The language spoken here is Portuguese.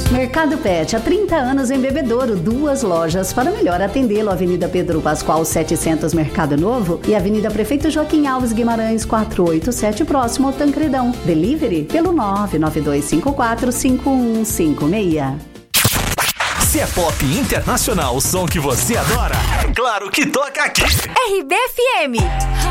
Mercado Pet, há 30 anos em Bebedouro, 2 lojas para melhor atendê-lo. Avenida Pedro Pascoal 700, Mercado Novo, e Avenida Prefeito Joaquim Alves Guimarães 487, próximo ao Tancredão. Delivery pelo 992545156. Se é pop internacional, o som que você adora, é claro que toca aqui. RBFM.